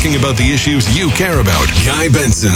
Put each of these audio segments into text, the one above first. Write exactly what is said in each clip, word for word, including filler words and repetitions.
talking about the issues you care about. Guy Benson.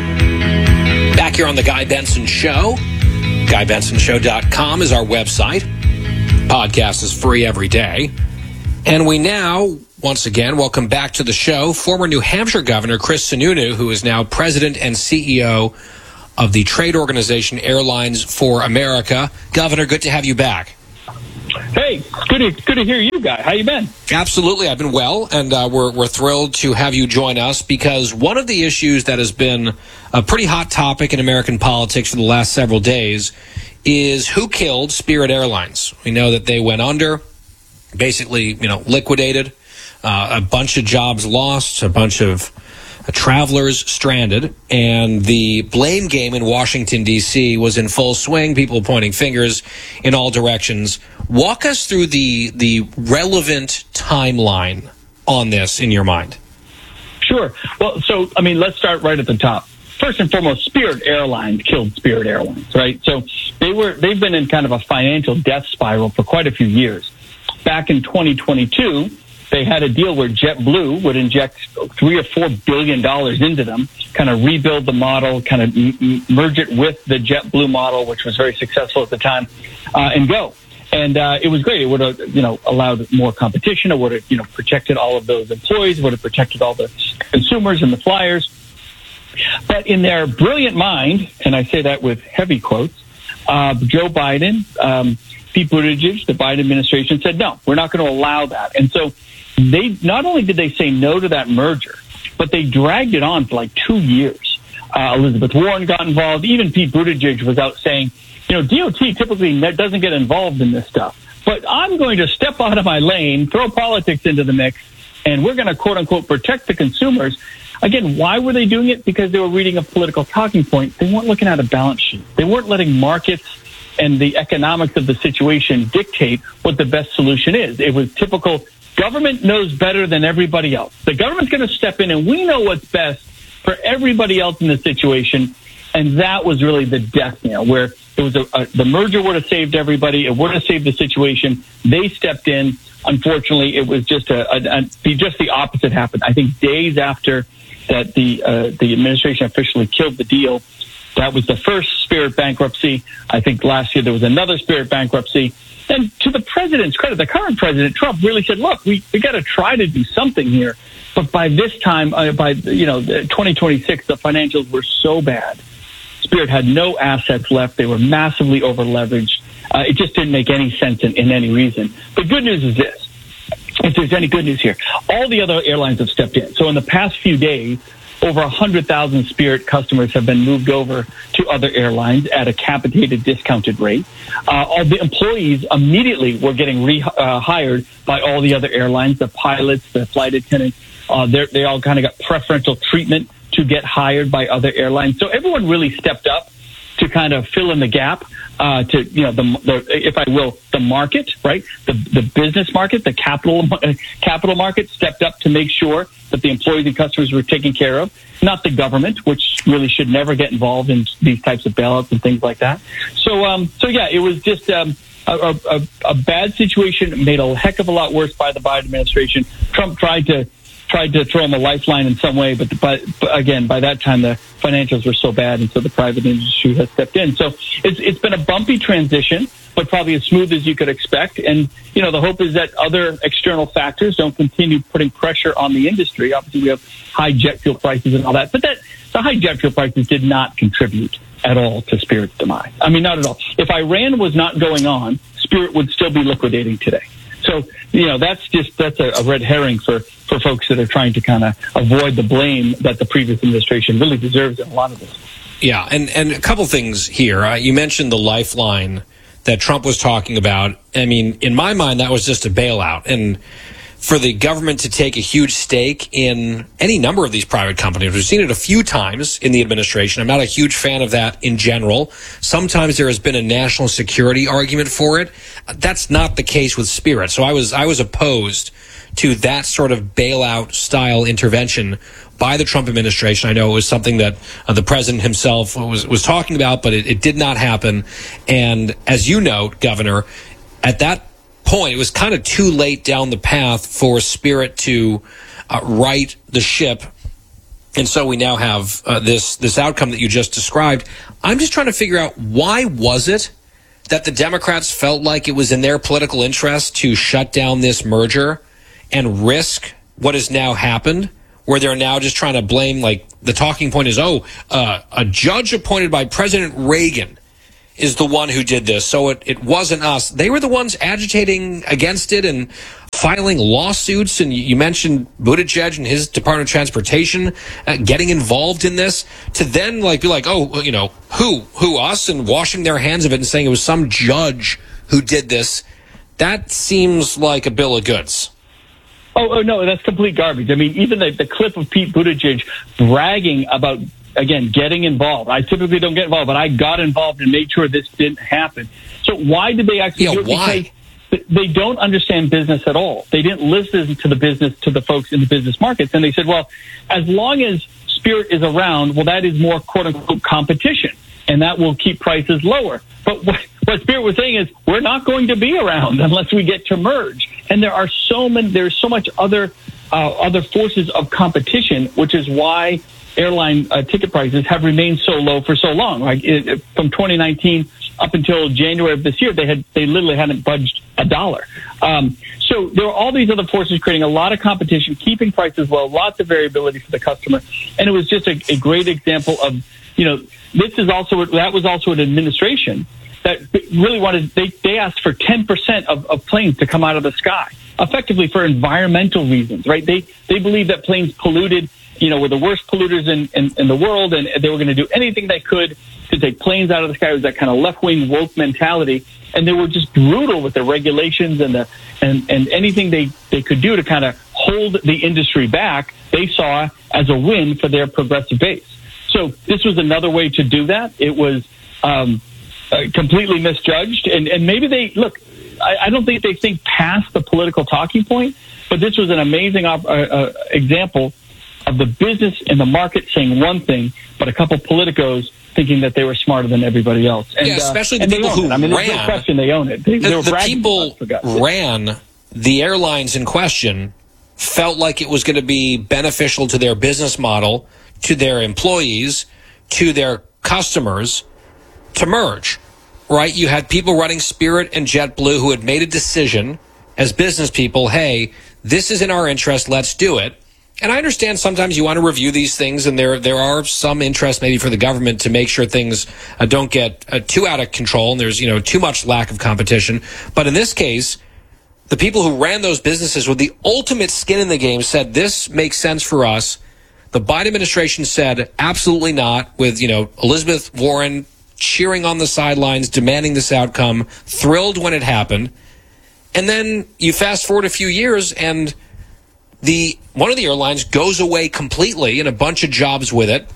Back here on the Guy Benson Show. guy benson show dot com is our website. Podcast is free every day. And we now, once again, welcome back to the show former New Hampshire Governor Chris Sununu, who is now president and C E O of the trade organization Airlines for America. Governor, good to have you back. Hey, good to, good to hear you, Guy. How you been? Absolutely. I've been well, and uh, we're, we're thrilled to have you join us because one of the issues that has been a pretty hot topic in American politics for the last several days is who killed Spirit Airlines. We know that they went under, basically, you know, liquidated, uh, a bunch of jobs lost, a bunch of uh, travelers stranded, and the blame game in Washington, D C was in full swing, people pointing fingers in all directions. Walk us through the the relevant timeline on this in your mind. Sure. Well, so, I mean, let's start right at the top. First and foremost, Spirit Airlines killed Spirit Airlines, right? So they were, they've been in kind of a financial death spiral for quite a few years. Back in twenty twenty-two, they had a deal where JetBlue would inject three or four billion dollars into them, kind of rebuild the model, kind of m- merge it with the JetBlue model, which was very successful at the time, uh, and go. And uh, it was great. It would have, you know, allowed more competition. It would have, you know, protected all of those employees. It would have protected all the consumers and the flyers. But in their brilliant mind, and I say that with heavy quotes, uh, Joe Biden, um, Pete Buttigieg, the Biden administration said, no, we're not going to allow that. And so they not only did they say no to that merger, but they dragged it on for like two years. Uh, Elizabeth Warren got involved. Even Pete Buttigieg was out saying, you know, D O T typically doesn't get involved in this stuff, but I'm going to step out of my lane, throw politics into the mix, and we're going to, quote unquote, protect the consumers. Again, why were they doing it? Because they were reading a political talking point. They weren't looking at a balance sheet. They weren't letting markets and the economics of the situation dictate what the best solution is. It was typical, government knows better than everybody else. The government's going to step in, and we know what's best for everybody else in the situation. And that was really the death knell, where it was a, a, the merger would have saved everybody. It would have saved the situation. They stepped in. Unfortunately, it was just a, a, a just the opposite happened. I think days after that, the uh, the administration officially killed the deal. That was the first Spirit bankruptcy. I think last year there was another Spirit bankruptcy. And to the president's credit, the current president, Trump, really said, look, we, we got to try to do something here. But by this time, uh, by, you know, twenty twenty-six, the financials were so bad. Spirit had no assets left. They were massively over-leveraged. Uh, it just didn't make any sense in, in any reason. The good news is this. If there's any good news here, all the other airlines have stepped in. So in the past few days, over one hundred thousand Spirit customers have been moved over to other airlines at a capitated discounted rate. Uh, all the employees immediately were getting rehired uh, by all the other airlines, the pilots, the flight attendants. Uh, they all kind of got preferential treatment to get hired by other airlines. So everyone really stepped up to kind of fill in the gap, uh, to, you know, the, the, if I will, the market, right? The, the business market, the capital, uh, capital market stepped up to make sure that the employees and customers were taken care of, not the government, which really should never get involved in these types of bailouts and things like that. So, um, so yeah, it was just, um, a, a, a bad situation made a heck of a lot worse by the Biden administration. Trump tried to, tried to throw him a lifeline in some way, but, the, but, but again, by that time, the financials were so bad, and so the private industry has stepped in. So it's it's been a bumpy transition, but probably as smooth as you could expect. And, you know, the hope is that other external factors don't continue putting pressure on the industry. Obviously, we have high jet fuel prices and all that, but that the high jet fuel prices did not contribute at all to Spirit's demise. I mean, not at all. If Iran was not going on, Spirit would still be liquidating today. So, you know, that's just, that's a, a red herring for, for folks that are trying to kind of avoid the blame that the previous administration really deserves in a lot of this. Yeah, and, and a couple things here. Uh, you mentioned the lifeline that Trump was talking about. I mean, in my mind, that was just a bailout. And for the government to take a huge stake in any number of these private companies, we've seen it a few times in the administration. I'm not a huge fan of that in general. Sometimes there has been a national security argument for it. That's not the case with Spirit. So I was I was opposed to that sort of bailout style intervention by the Trump administration. I know it was something that uh, the president himself was was talking about, but it, it did not happen. And as you note, Governor, at that point, it was kind of too late down the path for Spirit to uh, right the ship. And so we now have uh, this this outcome that you just described. I'm just trying to figure out, why was it that the Democrats felt like it was in their political interest to shut down this merger and risk what has now happened, where they're now just trying to blame, like, the talking point is, oh, uh, a judge appointed by President Reagan is the one who did this, so it, it wasn't us. They were the ones agitating against it and filing lawsuits, and you mentioned Buttigieg and his Department of Transportation uh, getting involved in this, to then like be like, oh, you know, who, who, us, and washing their hands of it and saying it was some judge who did this. That seems like a bill of goods. Oh, oh no, that's complete garbage. I mean, even the, the clip of Pete Buttigieg bragging about, again, getting involved. I typically don't get involved, but I got involved and made sure this didn't happen. So why did they actually yeah, do it? Why? Because they don't understand business at all. They didn't listen to the business, to the folks in the business markets. And they said, well, as long as Spirit is around, well, that is more quote unquote competition, and that will keep prices lower. But what, what Spirit was saying is, we're not going to be around unless we get to merge. And there are so many, there's so much other, uh, other forces of competition, which is why airline uh, ticket prices have remained so low for so long. Like it, it, from twenty nineteen up until January of this year, they had they literally hadn't budged a dollar. Um, so there are all these other forces creating a lot of competition, keeping prices low, lots of variability for the customer, and it was just a, a great example of, you know, this is also that was also an administration that really wanted. They they asked for ten percent of, of planes to come out of the sky, effectively for environmental reasons, right? They they believe that planes polluted. You know, were the worst polluters in, in, in the world, and they were going to do anything they could to take planes out of the sky. It was that kind of left-wing woke mentality, and they were just brutal with the regulations and the and, and anything they, they could do to kind of hold the industry back, they saw as a win for their progressive base. So this was another way to do that. It was um, uh, completely misjudged, and, and maybe they, look, I, I don't think they think past the political talking point, but this was an amazing op- uh, uh, example of the business and the market saying one thing, but a couple politicos thinking that they were smarter than everybody else. And, yeah, especially uh, the people who I mean, ran. there's no question they own it. They, the they were the people ran the airlines in question felt like it was going to be beneficial to their business model, to their employees, to their customers to merge, right? You had people running Spirit and JetBlue who had made a decision as business people, hey, this is in our interest, let's do it. And I understand sometimes you want to review these things, and there there are some interest maybe for the government to make sure things uh, don't get uh, too out of control, and there's, you know, too much lack of competition. But in this case, the people who ran those businesses with the ultimate skin in the game said, this makes sense for us. The Biden administration said, absolutely not, with, you know, Elizabeth Warren cheering on the sidelines, demanding this outcome, thrilled when it happened. And then you fast forward a few years, and The one of the airlines goes away completely, and a bunch of jobs with it.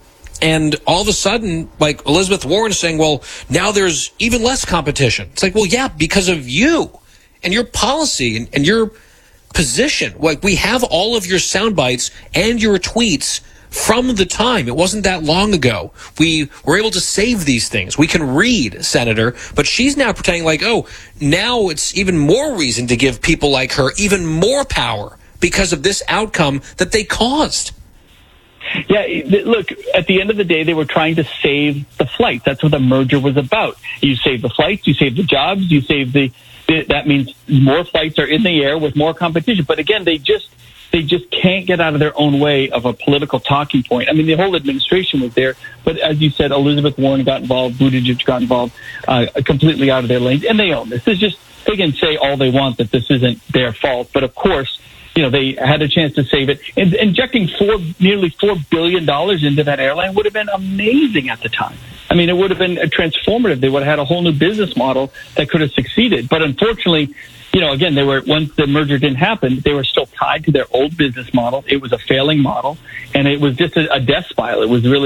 And all of a sudden, like Elizabeth Warren saying, well, now there's even less competition. It's like, well, yeah, because of you and your policy and, and your position. Like, we have all of your sound bites and your tweets from the time. It wasn't that long ago. We were able to save these things. We can read, Senator, but she's now pretending like, oh, now it's even more reason to give people like her even more power because of this outcome that they caused. Yeah, look, at the end of the day, they were trying to save the flights. That's what the merger was about. You save the flights, you save the jobs, you save the, that means more flights are in the air with more competition. But again, they just, they just can't get out of their own way of a political talking point. I mean, the whole administration was there, but as you said, Elizabeth Warren got involved, Buttigieg got involved, uh, completely out of their lanes, and they own this. It's just, they can say all they want that this isn't their fault, but of course, you know, they had a chance to save it. And injecting four, nearly four billion dollars into that airline would have been amazing at the time. I mean, it would have been a transformative. They would have had a whole new business model that could have succeeded. But unfortunately, you know, again, they were, once the merger didn't happen, they were still tied to their old business model. It was a failing model, and it was just a, a death spiral. It was really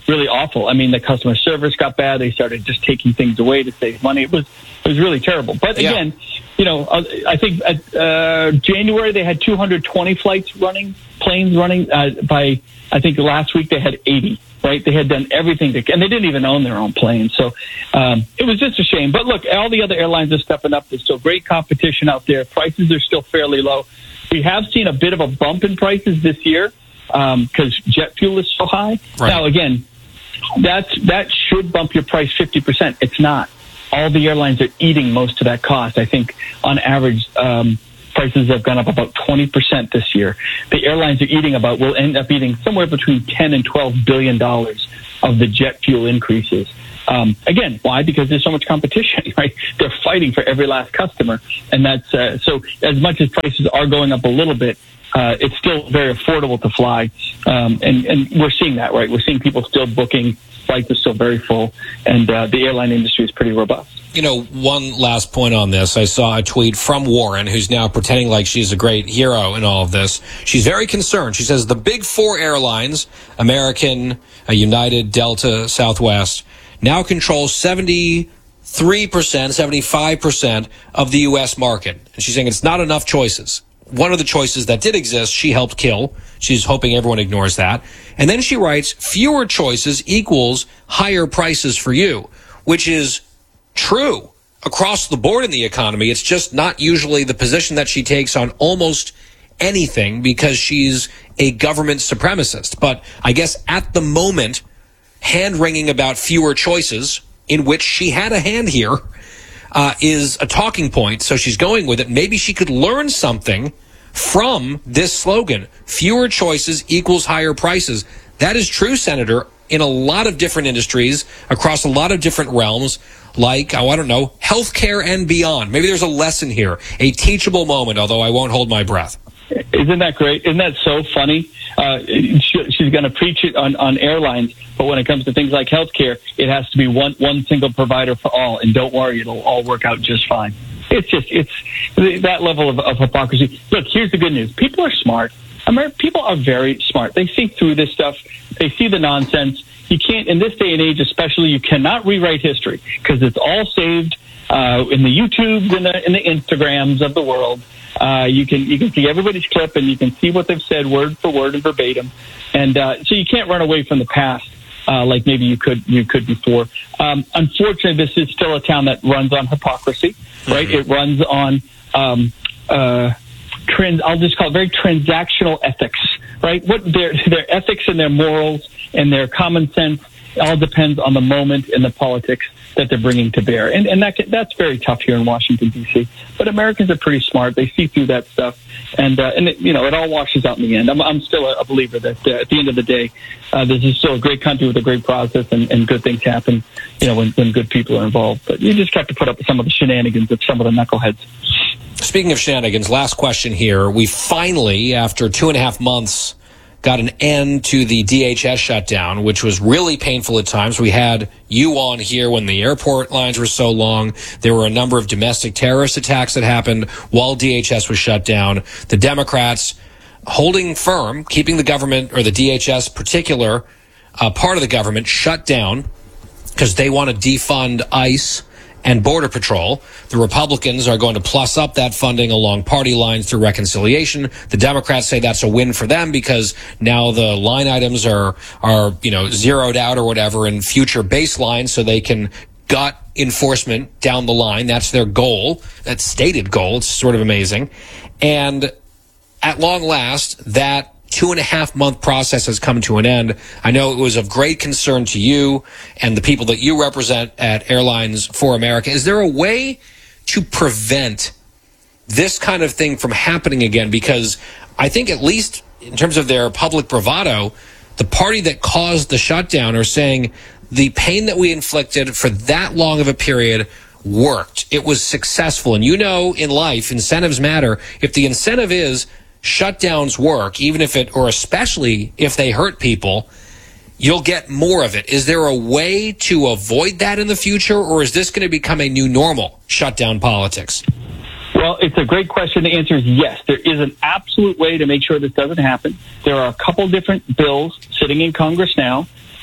really awful. I mean, the customer service got bad. They started just taking things away to save money. It was it was really terrible. But again, yeah. you know, I think at uh, January they had two hundred twenty flights running, planes running. Uh, by I think last week they had eighty. Right, they had done everything to, and they didn't even own their own plane. So um, it was just a shame. But look, all the other airlines are stepping up. There's still great competition out there. Prices are still fairly low. We have seen a bit of a bump in prices this year because um, jet fuel is so high. Right. Now, again, that's, that should bump your price fifty percent. It's not. All the airlines are eating most of that cost. I think on average, um, prices have gone up about twenty percent this year. The airlines are eating about, will end up eating somewhere between ten and twelve billion dollars of the jet fuel increases. Um, again, why? Because there's so much competition, right? They're fighting for every last customer. And that's, uh, so as much as prices are going up a little bit, uh, it's still very affordable to fly. Um, and, and we're seeing that, right? We're seeing people still booking. Flights are still very full, and uh, the airline industry is pretty robust. You know, one last point on this. I saw a tweet from Warren, who's now pretending like she's a great hero in all of this. She's very concerned. She says the big four airlines, American, uh, United, Delta, Southwest, now control seventy-three percent, seventy-five percent of the U S market. And she's saying it's not enough choices. One of the choices that did exist, she helped kill. She's hoping everyone ignores that. And then she writes, fewer choices equals higher prices for you, which is true across the board in the economy. It's just not usually the position that she takes on almost anything because she's a government supremacist. But I guess at the moment, hand-wringing about fewer choices, in which she had a hand here, Uh, is a talking point, so she's going with it. Maybe she could learn something from this slogan, fewer choices equals higher prices. That is true, Senator, in a lot of different industries, across a lot of different realms, like, oh, I don't know, healthcare and beyond. Maybe there's a lesson here, a teachable moment, although I won't hold my breath. Isn't that great? Isn't that so funny? Uh, she, she's going to preach it on, on airlines, but when it comes to things like healthcare, it has to be one one single provider for all. And don't worry, it'll all work out just fine. It's just it's that level of, of hypocrisy. Look, here's the good news: people are smart. American people are very smart. They see through this stuff. They see the nonsense. You can't, in this day and age, especially, you cannot rewrite history because it's all saved uh, in the YouTubes and the, in the Instagrams of the world. Uh, you can you can see everybody's clip and you can see what they've said word for word and verbatim, and uh, so you can't run away from the past uh, like maybe you could you could before. Um, unfortunately, this is still a town that runs on hypocrisy, right? Mm-hmm. It runs on um, uh, trans. I'll just call it very transactional ethics, right? What their their ethics and their morals and their common sense all depends on the moment and the politics that they're bringing to bear. And, and that that's very tough here in Washington, D C. But Americans are pretty smart. They see through that stuff. And, uh, and it, you know, it all washes out in the end. I'm, I'm still a, a believer that uh, at the end of the day, uh, this is still a great country with a great process and, and good things happen, you know, when, when good people are involved. But you just have to put up with some of the shenanigans of some of the knuckleheads. Speaking of shenanigans, last question here. We finally, after two and a half months, got an end to the D H S shutdown, which was really painful at times. We had you on here when the airport lines were so long. There were a number of domestic terrorist attacks that happened while D H S was shut down. The Democrats holding firm, keeping the government, or the D H S particular uh, part of the government, shut down because they want to defund ICE and Border Patrol. The Republicans are going to plus up that funding along party lines through reconciliation. The Democrats say that's a win for them because now the line items are, are, you know, zeroed out or whatever in future baselines so they can gut enforcement down the line. That's their goal. That's stated goal. It's sort of amazing. And at long last, that two and a half month process has come to an end. I know it was of great concern to you and the people that you represent at Airlines for America. Is there a way to prevent this kind of thing from happening again? Because I think at least in terms of their public bravado, the party that caused the shutdown are saying the pain that we inflicted for that long of a period worked. It was successful. And you know, in life, incentives matter. If the incentive is shutdowns work, even if it, or especially if they hurt people, you'll get more of it. Is there a way to avoid that in the future, or is this going to become a new normal, shutdown politics? Well, it's a great question. The answer is yes. There is an absolute way to make sure this doesn't happen. There are a couple different bills sitting in Congress now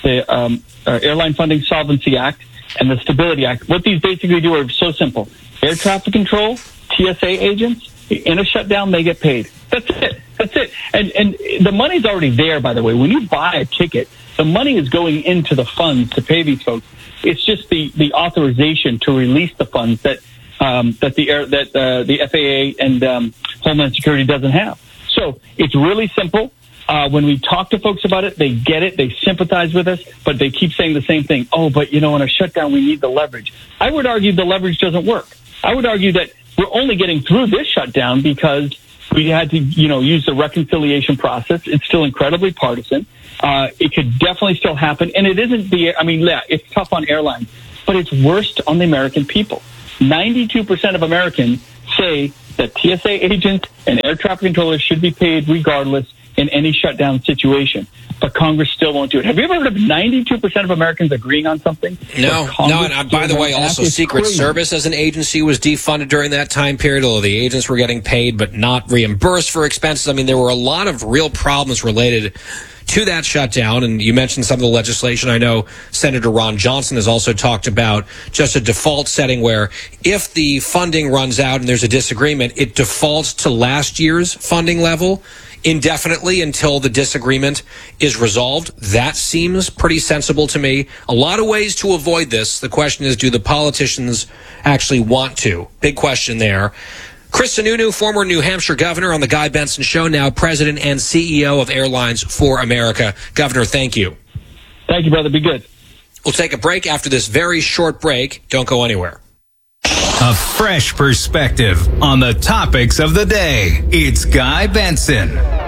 the um, uh, Airline Funding Solvency Act and the Stability Act. What these basically do are so simple. Air traffic control, T S A agents, in a shutdown, they get paid. That's it. That's it. And and the money's already there, by the way. When you buy a ticket, the money is going into the funds to pay these folks. It's just the, the authorization to release the funds that um, that the air, that uh, the F A A and um, Homeland Security doesn't have. So it's really simple. Uh, when we talk to folks about it, they get it, they sympathize with us, but they keep saying the same thing. Oh, but, you know, in a shutdown, we need the leverage. I would argue the leverage doesn't work. I would argue that we're only getting through this shutdown because we had to, you know, use the reconciliation process. It's still incredibly partisan. Uh, it could definitely still happen. And it isn't the, I mean, yeah, it's tough on airlines, but it's worst on the American people. ninety-two percent of Americans say that T S A agents and air traffic controllers should be paid regardless in any shutdown situation. But Congress still won't do it. Have you ever heard of ninety-two percent of Americans agreeing on something? No, no. And uh, by the way, also Secret Service as an agency was defunded during that time period, although the agents were getting paid but not reimbursed for expenses. I mean, there were a lot of real problems related to that shutdown. And you mentioned some of the legislation. I know Senator Ron Johnson has also talked about just a default setting where if the funding runs out and there's a disagreement, it defaults to last year's funding level indefinitely until the disagreement is resolved. That seems pretty sensible to me. A lot of ways to avoid this. The question is, do the politicians actually want to? Big question there. Chris Sununu, former New Hampshire governor on the Guy Benson Show, now president and C E O of Airlines for America. Governor, thank you. Thank you, brother. Be good. We'll take a break after this very short break. Don't go anywhere. A fresh perspective on the topics of the day. It's Guy Benson.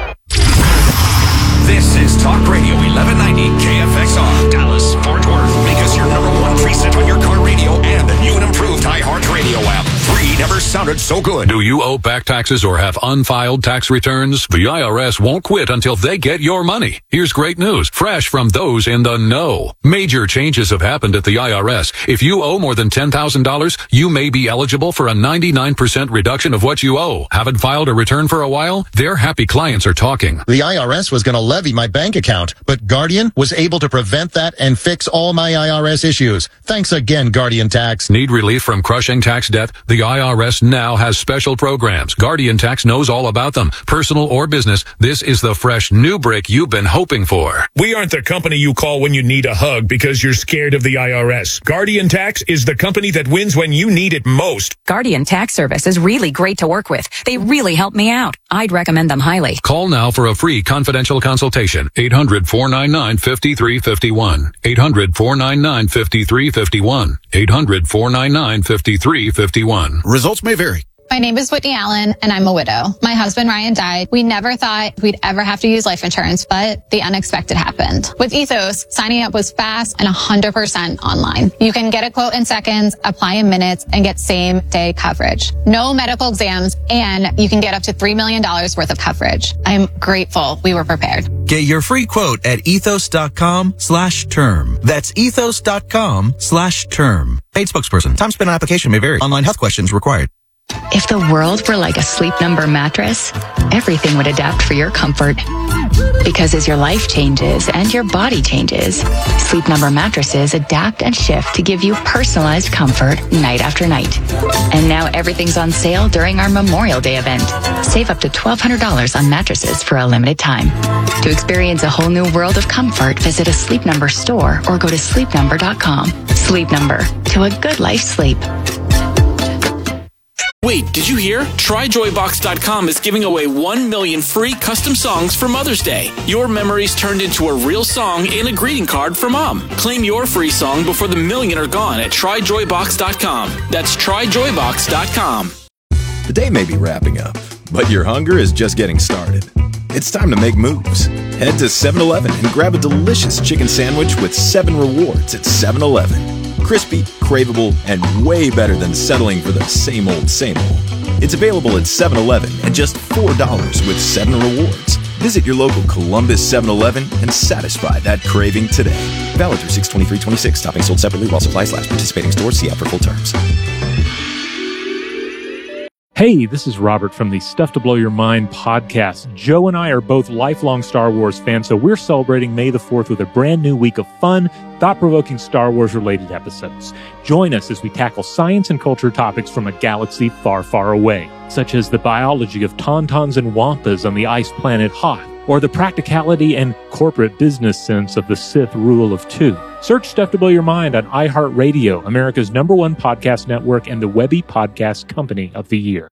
This is Talk Radio eleven ninety K F X R, Dallas, Fort Worth. Make us your number one preset on your car radio and the new and improved iHeartRadio app. Free never sounded so good. Do you owe back taxes or have unfiled tax returns? The I R S won't quit until they get your money. Here's great news, fresh from those in the know. Major changes have happened at the I R S. If you owe more than ten thousand dollars, you may be eligible for a ninety-nine percent reduction of what you owe. Haven't filed a return for a while? Their happy clients are talking. The I R S was going to levy my bank account, but Guardian was able to prevent that and fix all my I R S issues. Thanks again, Guardian Tax. Need relief from crushing tax debt? The I R S now has special programs. Guardian Tax knows all about them. Personal or business, this is the fresh new break you've been hoping for. We aren't the company you call when you need a hug because you're scared of the I R S. Guardian Tax is the company that wins when you need it most. Guardian Tax Service is really great to work with. They really help me out. I'd recommend them highly. Call now for a free confidential consultation. eight hundred, four nine nine, five three five one. eight hundred, four nine nine, five three five one. eight hundred, four nine nine, five three five one. Results may vary. My name is Whitney Allen, and I'm a widow. My husband, Ryan, died. We never thought we'd ever have to use life insurance, but the unexpected happened. With Ethos, signing up was fast and one hundred percent online. You can get a quote in seconds, apply in minutes, and get same-day coverage. No medical exams, and you can get up to three million dollars worth of coverage. I'm grateful we were prepared. Get your free quote at ethos.com slash term. That's ethos.com slash term. Paid spokesperson. Time spent on application may vary. Online health questions required. If the world were like a Sleep Number mattress, everything would adapt for your comfort. Because as your life changes and your body changes, Sleep Number mattresses adapt and shift to give you personalized comfort night after night. And now everything's on sale during our Memorial Day event. Save up to twelve hundred dollars on mattresses for a limited time. To experience a whole new world of comfort, visit a Sleep Number store or go to sleep number dot com. Sleep Number, to a good life sleep. Wait, did you hear? Try joy box dot com is giving away one million free custom songs for Mother's Day. Your memories turned into a real song and a greeting card for Mom. Claim your free song before the million are gone at try joy box dot com. That's try joy box dot com. The day may be wrapping up, but your hunger is just getting started. It's time to make moves. Head to seven eleven and grab a delicious chicken sandwich with seven rewards at seven eleven. Crispy, craveable, and way better than settling for the same old, same old. It's available at seven eleven at just four dollars with seven rewards. Visit your local Columbus seven eleven and satisfy that craving today. Valid through six twenty-three twenty-six. Topping sold separately while supplies last. Participating stores. See app for full terms. Hey, this is Robert from the Stuff to Blow Your Mind podcast. Joe and I are both lifelong Star Wars fans, so we're celebrating May the fourth with a brand new week of fun, thought-provoking Star Wars-related episodes. Join us as we tackle science and culture topics from a galaxy far, far away, such as the biology of tauntauns and wampas on the ice planet Hoth, or the practicality and corporate business sense of the Sith rule of two. Search Stuff to Blow Your Mind on iHeartRadio, America's number one podcast network and the Webby Podcast Company of the Year.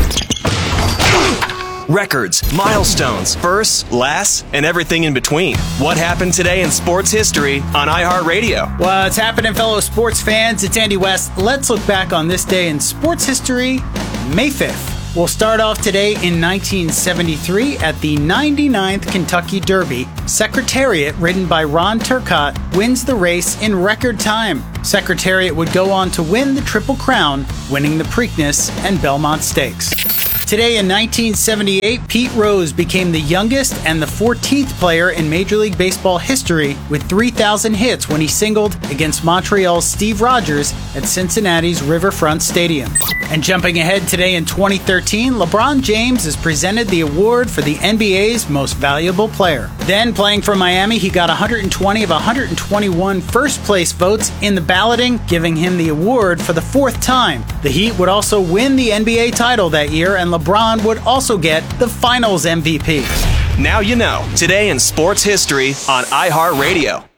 Records, milestones, firsts, lasts, and everything in between. What happened today in sports history on iHeartRadio? What's happening, fellow sports fans? It's Andy West. Let's look back on this day in sports history, May fifth. We'll start off today in nineteen seventy-three at the ninety-ninth Kentucky Derby. Secretariat, ridden by Ron Turcotte, wins the race in record time. Secretariat would go on to win the Triple Crown, winning the Preakness and Belmont Stakes. Today in nineteen seventy-eight, Pete Rose became the youngest and the fourteenth player in Major League Baseball history with three thousand hits when he singled against Montreal's Steve Rogers at Cincinnati's Riverfront Stadium. And jumping ahead today in twenty thirteen, LeBron James is presented the award for the N B A's Most Valuable Player. Then, playing for Miami, he got one hundred twenty of one hundred twenty-one first-place votes in the balloting, giving him the award for the fourth time. The Heat would also win the N B A title that year, and LeBron would also get the Finals M V P. Now you know. Today in sports history on iHeartRadio.